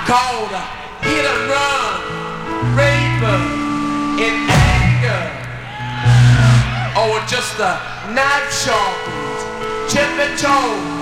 called hit and run, rape, in anger, or just a knife sharpened, tippy toe.